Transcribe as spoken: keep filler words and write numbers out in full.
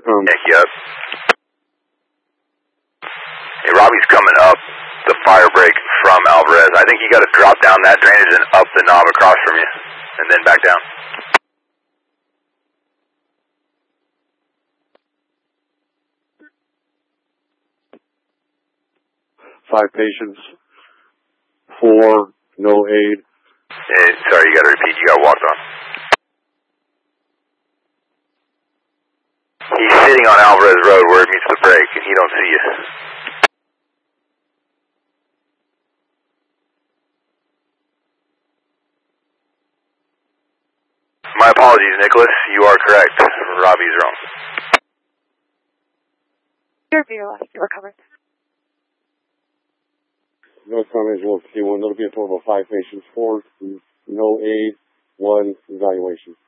confirmed. Thank you. Hey, Robbie's coming up the fire break from Alvarez. I think you got to drop down that drainage and up the knob across from you, and then back down. Five patients. Four, no aid. Hey, sorry, you got to repeat. You got walked on. He's sitting on Alvarez Road where it meets the break, and he don't see you. My apologies, Nicholas. You are correct. Robbie's wrong. Your view left. You recovered. No combination one fifty-one. That'll be a total of five patients. Four, no aid. One evaluation.